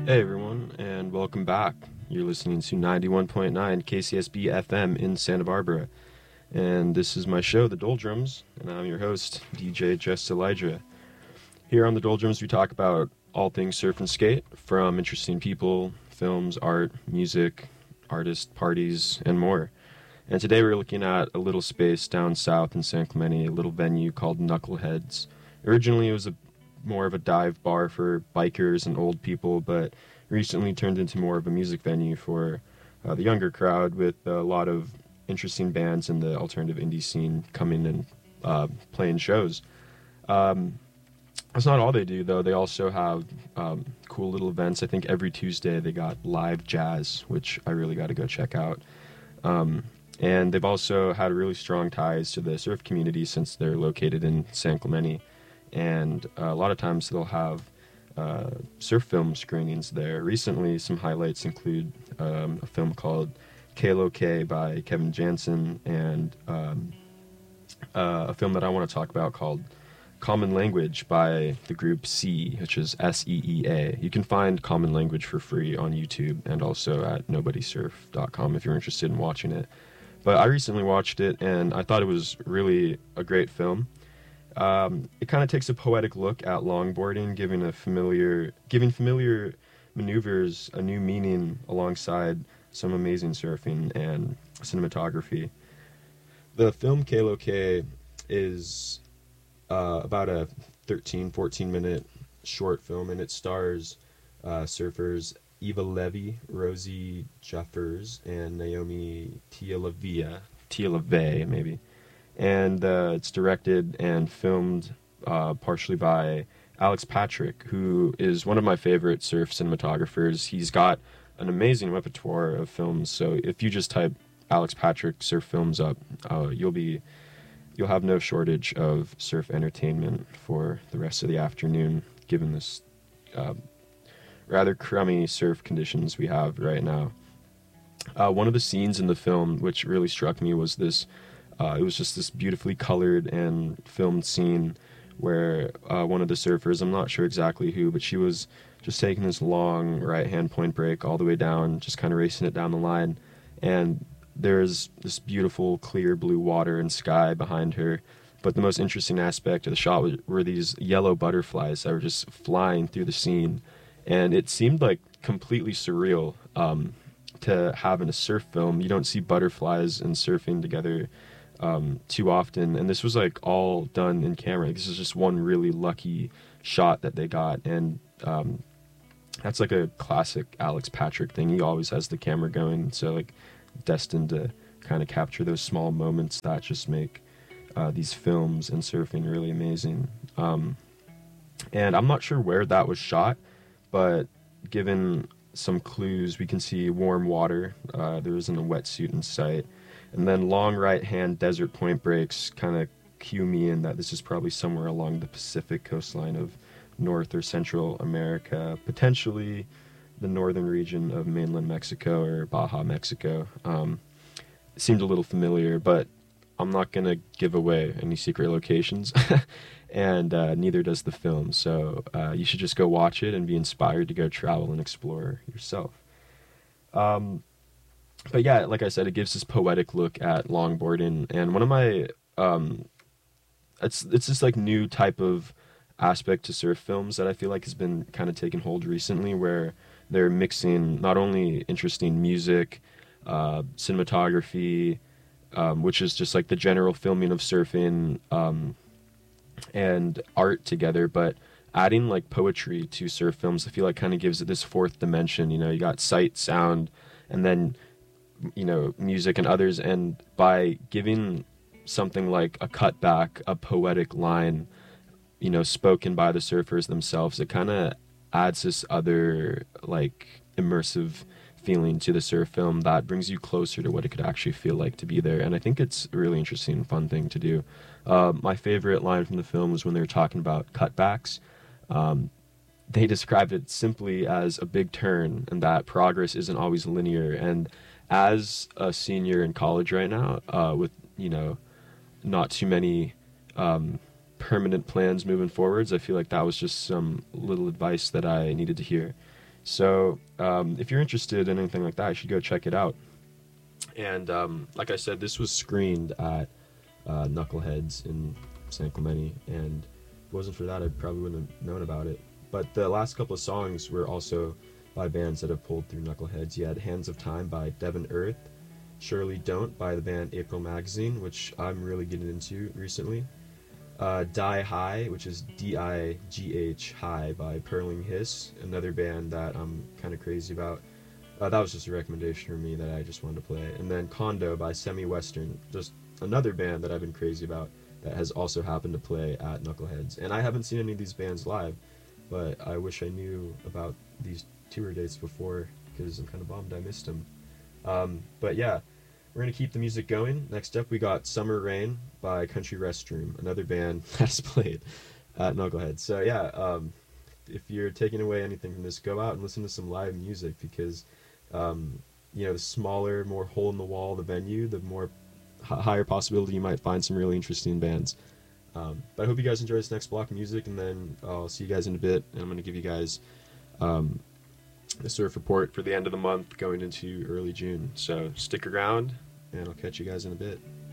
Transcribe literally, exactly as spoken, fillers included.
Hey everyone, and welcome back. You're listening to ninety-one point nine K C S B F M in Santa Barbara. And this is my show, The Doldrums, and I'm your host, D J Just Elijah. Here on The Doldrums, we talk about all things surf and skate, from interesting people, films, art, music, artists, parties, and more. And today we're looking at a little space down south in San Clemente, a little venue called Knuckleheads. Originally, it was a more of a dive bar for bikers and old people, but recently turned into more of a music venue for uh, the younger crowd, with a lot of interesting bands in the alternative indie scene coming and uh, playing shows. Um, that's not all they do, though. They also have um, cool little events. I think every Tuesday they got live jazz, which I really got to go check out. Um, and they've also had really strong ties to the surf community since they're located in San Clemente. And uh, a lot of times they'll have uh, surf film screenings there. Recently, some highlights include um, a film called K L O K by Kevin Jansen, and um, uh, a film that I want to talk about called Common Language by the group C, which is S E E A. You can find Common Language for free on YouTube and also at nobody surf dot com if you're interested in watching it. But I recently watched it, and I thought it was really a great film. Um, it kind of takes a poetic look at longboarding, giving a familiar, giving familiar maneuvers a new meaning alongside some amazing surfing and cinematography. The film K L O K is uh, about a thirteen, fourteen minute short film, and it stars uh, surfers Eva Levy, Rosie Jeffers, and Naomi Tialavia, Tialavey maybe. And uh, it's directed and filmed uh, partially by Alex Patrick, who is one of my favorite surf cinematographers. He's got an amazing repertoire of films, so if you just type Alex Patrick surf films up, uh, you'll be you'll have no shortage of surf entertainment for the rest of the afternoon, given this uh, rather crummy surf conditions we have right now. Uh, one of the scenes in the film which really struck me was this. Uh, it was just this beautifully colored and filmed scene where uh, one of the surfers, I'm not sure exactly who, but she was just taking this long right-hand point break all the way down, just kind of racing it down the line. And there's this beautiful clear blue water and sky behind her. But the most interesting aspect of the shot was, were these yellow butterflies that were just flying through the scene. And it seemed like completely surreal um, to have in a surf film. You don't see butterflies and surfing together Um, too often, and this was like all done in camera. This is just one really lucky shot that they got, and um, that's like a classic Alex Patrick thing. He always has the camera going, so like destined to kind of capture those small moments that just make uh, these films and surfing really amazing. Um, and I'm not sure where that was shot, but given some clues, we can see warm water. Uh, there isn't a wetsuit in sight. And then long right-hand desert point breaks kind of cue me in that this is probably somewhere along the Pacific coastline of North or Central America, potentially the northern region of mainland Mexico or Baja, Mexico. Um, it seemed a little familiar, but I'm not going to give away any secret locations, and uh, neither does the film. So uh, you should just go watch it and be inspired to go travel and explore yourself. Um... But yeah, like I said, it gives this poetic look at longboarding, and one of my, um, it's it's this like new type of aspect to surf films that I feel like has been kind of taken hold recently, where they're mixing not only interesting music, uh, cinematography, um, which is just like the general filming of surfing, um, and art together, but adding like poetry to surf films, I feel like kind of gives it this fourth dimension. You know, you got sight, sound, and then you know, music and others, and by giving something like a cutback, a poetic line, you know, spoken by the surfers themselves, it kind of adds this other, like, immersive feeling to the surf film that brings you closer to what it could actually feel like to be there, and I think it's a really interesting and fun thing to do. Uh, my favorite line from the film was when they were talking about cutbacks. Um, they described it simply as a big turn, and that progress isn't always linear, and as a senior in college right now, uh, with, you know, not too many um, permanent plans moving forwards, I feel like that was just some little advice that I needed to hear. So um, if you're interested in anything like that, you should go check it out. And um, like I said, this was screened at uh, Knuckleheads in San Clemente, and if it wasn't for that, I probably wouldn't have known about it. But the last couple of songs were also by bands that have pulled through Knuckleheads. You had Hands of Time by Devon Earth, Surely Don't by the band April Magazine, which I'm really getting into recently. Uh, Die High, which is D I G H High by Purling Hiss, another band that I'm kind of crazy about. Uh, that was just a recommendation for me that I just wanted to play. And then Condo by Semi-Western, just another band that I've been crazy about that has also happened to play at Knuckleheads. And I haven't seen any of these bands live, but I wish I knew about these tour dates before, because I'm kind of bummed I missed them. Um, but yeah, we're going to keep the music going. Next up, we got Summer Rain by Country Restroom, another band that's played at Knuckleheads. So yeah, um, if you're taking away anything from this, go out and listen to some live music, because um, you know, the smaller, more hole-in-the-wall the venue, the more h- higher possibility you might find some really interesting bands. Um, but I hope you guys enjoy this next block of music, and then I'll see you guys in a bit, and I'm going to give you guys um, the surf report for the end of the month going into early June. So stick around, and I'll catch you guys in a bit.